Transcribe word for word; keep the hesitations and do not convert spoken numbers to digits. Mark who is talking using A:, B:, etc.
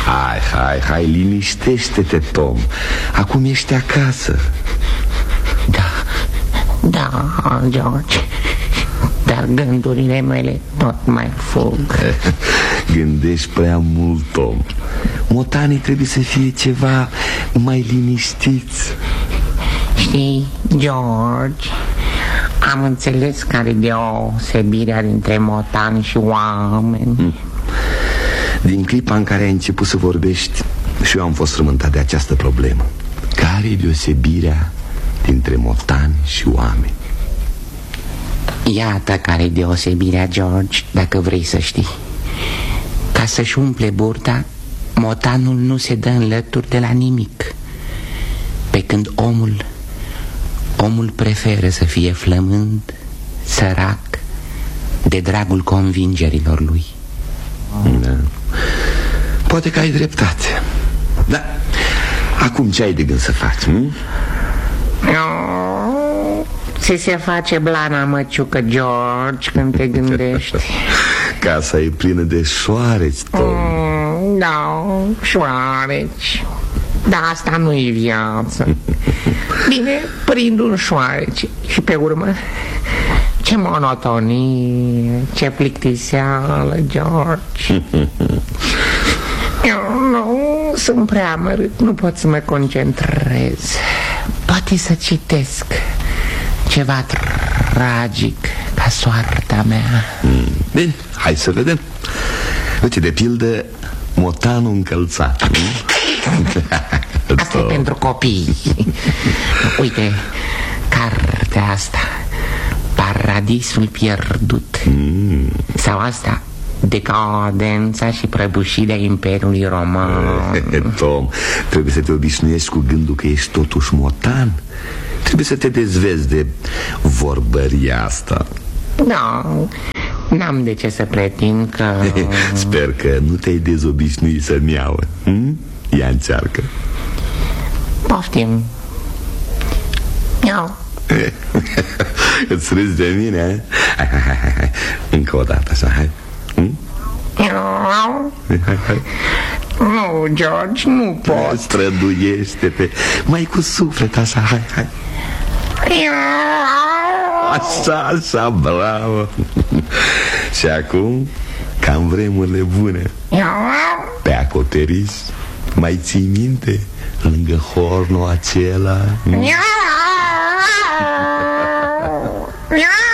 A: Hai, hai, hai, liniștește-te, Tom. Acum ești acasă.
B: Da, da, George. Dar gândurile mele tot mai fug.
A: Gândești prea mult, Tom. Motanii trebuie să fie ceva mai liniștiți.
B: Știi, George, am înțeles care e deosebirea dintre motani și oameni.
A: mm. Din clipa în care ai început să vorbești, și eu am fost frământat de această problemă. Care e deosebirea dintre motani și oameni?
B: Iată care e deosebirea, George, dacă vrei să știi. Ca să-și umple burta, motanul nu se dă înlături de la nimic, pe când omul Omul preferă să fie flămând, sărac, de dragul convingerilor lui.
A: Da. Poate că ai dreptate. Da. Acum ce ai de gând să faci? Hm?
B: Ți se face blana măciucă, George, când te gândești.
A: Casa e plină de șoareci, Tom.
B: mm, Da, șoareci. Dar asta nu-i viață. Bine, prind un șoarece și pe urmă, ce monotonie, ce plictiseală, George. Eu nu, sunt prea amărât, nu pot să mă concentrez. Poate să citesc ceva tragic ca soarta mea.
A: mm. Bine, hai să vedem. Uite, de pildă, motanul încălțat.
B: Asta e pentru copii. Uite, cartea asta, Paradisul pierdut. mm. Sau asta, Decadența și prăbușirea Imperiului Roman.
A: Tom, trebuie să te obișnuiești cu gândul că ești totuși motan. Trebuie să te dezvezi de vorbăria asta.
B: Da, n-am de ce să pretind că...
A: Sper că nu te-ai dezobișnuit să-mi iau. hm? Ia încearcă.
B: Poftim. Iau.
A: Îți râzi de mine? Hai, hai, hai, hai. Încă o dată așa, hai. hm?
B: Iau.
A: Hai, hai.
B: Nu, George, nu pot.
A: Străduiește-te. Mai cu suflet așa, hai, hai. Așa, așa, bravo. Și acum, ca în vremurile bune, pe acoperiș, mai ții minte? Lângă hornul acela.